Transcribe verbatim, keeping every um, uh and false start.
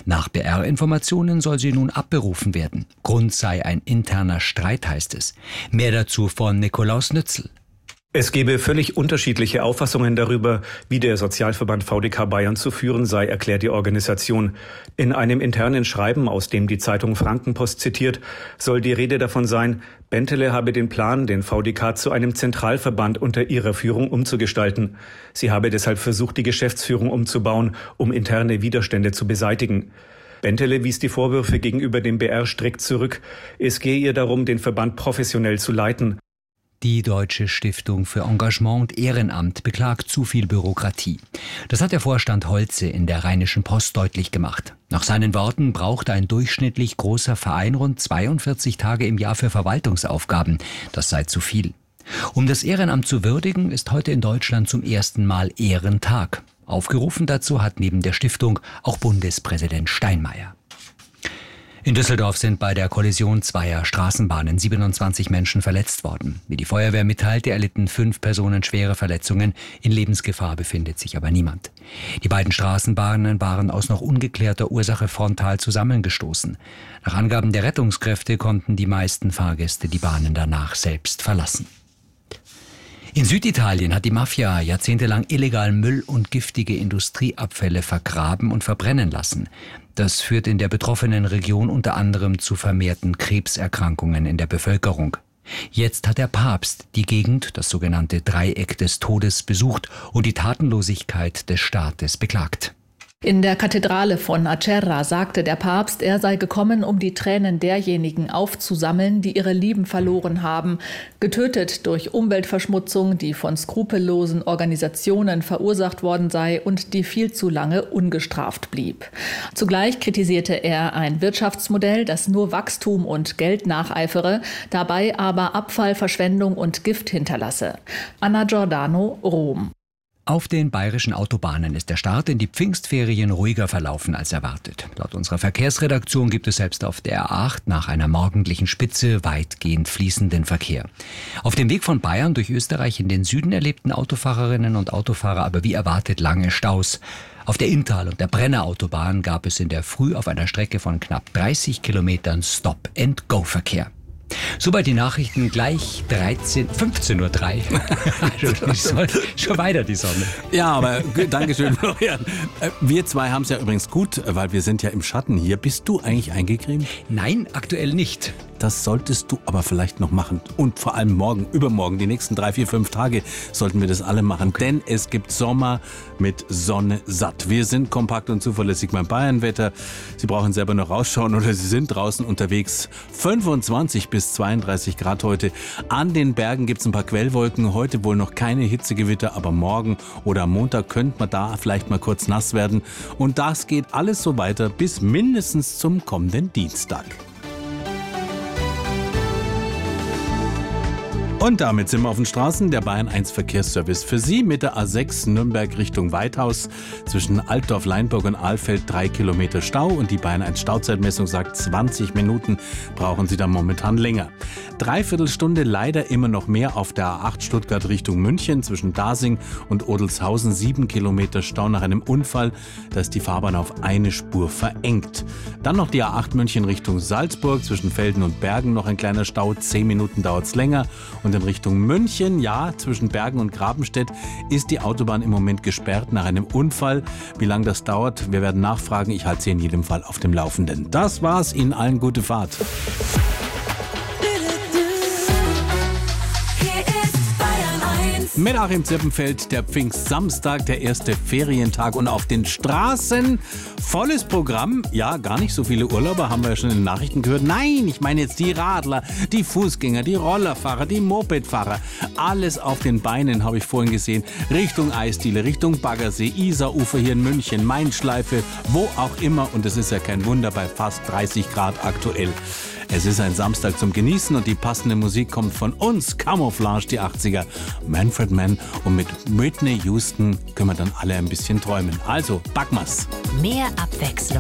Nach B R-Informationen soll sie nun abberufen werden. Grund sei ein interner Streit, heißt es. Mehr dazu von Nikolaus Nützel. Es gebe völlig unterschiedliche Auffassungen darüber, wie der Sozialverband V D K Bayern zu führen sei, erklärt die Organisation. In einem internen Schreiben, aus dem die Zeitung Frankenpost zitiert, soll die Rede davon sein, Bentele habe den Plan, den V D K zu einem Zentralverband unter ihrer Führung umzugestalten. Sie habe deshalb versucht, die Geschäftsführung umzubauen, um interne Widerstände zu beseitigen. Bentele wies die Vorwürfe gegenüber dem B R strikt zurück. Es gehe ihr darum, den Verband professionell zu leiten. Die Deutsche Stiftung für Engagement und Ehrenamt beklagt zu viel Bürokratie. Das hat der Vorstand Holze in der Rheinischen Post deutlich gemacht. Nach seinen Worten braucht ein durchschnittlich großer Verein rund zweiundvierzig Tage im Jahr für Verwaltungsaufgaben. Das sei zu viel. Um das Ehrenamt zu würdigen, ist heute in Deutschland zum ersten Mal Ehrentag. Aufgerufen dazu hat neben der Stiftung auch Bundespräsident Steinmeier. In Düsseldorf sind bei der Kollision zweier Straßenbahnen siebenundzwanzig Menschen verletzt worden. Wie die Feuerwehr mitteilte, erlitten fünf Personen schwere Verletzungen. In Lebensgefahr befindet sich aber niemand. Die beiden Straßenbahnen waren aus noch ungeklärter Ursache frontal zusammengestoßen. Nach Angaben der Rettungskräfte konnten die meisten Fahrgäste die Bahnen danach selbst verlassen. In Süditalien hat die Mafia jahrzehntelang illegal Müll und giftige Industrieabfälle vergraben und verbrennen lassen. Das führt in der betroffenen Region unter anderem zu vermehrten Krebserkrankungen in der Bevölkerung. Jetzt hat der Papst die Gegend, das sogenannte Dreieck des Todes, besucht und die Tatenlosigkeit des Staates beklagt. In der Kathedrale von Acerra sagte der Papst, er sei gekommen, um die Tränen derjenigen aufzusammeln, die ihre Lieben verloren haben, getötet durch Umweltverschmutzung, die von skrupellosen Organisationen verursacht worden sei und die viel zu lange ungestraft blieb. Zugleich kritisierte er ein Wirtschaftsmodell, das nur Wachstum und Geld nacheifere, dabei aber Abfall, Verschwendung und Gift hinterlasse. Anna Giordano, Rom. Auf den bayerischen Autobahnen ist der Start in die Pfingstferien ruhiger verlaufen als erwartet. Laut unserer Verkehrsredaktion gibt es selbst auf der A acht nach einer morgendlichen Spitze weitgehend fließenden Verkehr. Auf dem Weg von Bayern durch Österreich in den Süden erlebten Autofahrerinnen und Autofahrer aber wie erwartet lange Staus. Auf der Inntal- und der Brenner-Autobahn gab es in der Früh auf einer Strecke von knapp dreißig Kilometern Stop-and-Go-Verkehr. Soweit die Nachrichten, gleich dreizehn, fünfzehn Uhr drei. schon, schon weiter die Sonne. Ja, aber Dankeschön, Florian. Wir zwei haben es ja übrigens gut, weil wir sind ja im Schatten hier. Bist du eigentlich eingecremt? Nein, aktuell nicht. Das solltest du aber vielleicht noch machen. Und vor allem morgen, übermorgen, die nächsten drei, vier, fünf Tage sollten wir das alle machen. Denn es gibt Sommer mit Sonne satt. Wir sind kompakt und zuverlässig beim Bayernwetter. Sie brauchen selber noch rausschauen oder Sie sind draußen unterwegs. fünfundzwanzig bis zweiunddreißig Grad heute. An den Bergen gibt es ein paar Quellwolken. Heute wohl noch keine Hitzegewitter, aber morgen oder am Montag könnte man da vielleicht mal kurz nass werden. Und das geht alles so weiter bis mindestens zum kommenden Dienstag. Und damit sind wir auf den Straßen. Der Bayern eins Verkehrsservice für Sie mit der A sechs Nürnberg Richtung Weithaus. Zwischen Altdorf, Leinburg und Ahlfeld drei Kilometer Stau. Und die Bayern eins Stauzeitmessung sagt, zwanzig Minuten brauchen Sie da momentan länger. Dreiviertelstunde leider immer noch mehr auf der A acht Stuttgart Richtung München. Zwischen Dasing und Odelshausen sieben Kilometer Stau nach einem Unfall. Da ist die Fahrbahn auf eine Spur verengt. Dann noch die A acht München Richtung Salzburg. Zwischen Velden und Bergen noch ein kleiner Stau. zehn Minuten dauert es länger. Und in Richtung München, ja, zwischen Bergen und Grabenstedt ist die Autobahn im Moment gesperrt nach einem Unfall. Wie lange das dauert, wir werden nachfragen. Ich halte Sie in jedem Fall auf dem Laufenden. Das war's. Ihnen allen gute Fahrt. Mit Achim Zippenfeld, der Pfingstsamstag, der erste Ferientag und auf den Straßen volles Programm. Ja, gar nicht so viele Urlauber, haben wir ja schon in den Nachrichten gehört. Nein, ich meine jetzt die Radler, die Fußgänger, die Rollerfahrer, die Mopedfahrer. Alles auf den Beinen habe ich vorhin gesehen. Richtung Eisdiele, Richtung Baggersee, Isarufer hier in München, Mainschleife, wo auch immer. Und es ist ja kein Wunder bei fast dreißig Grad aktuell. Es ist ein Samstag zum Genießen und die passende Musik kommt von uns, Camouflage, die achtziger, Manfred Mann, und mit Whitney Houston können wir dann alle ein bisschen träumen. Also, packen wir's. Mehr Abwechslung